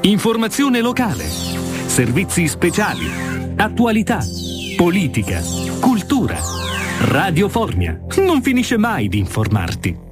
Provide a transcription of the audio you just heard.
Informazione locale, servizi speciali, attualità, politica, cultura. Radio Formia non finisce mai di informarti.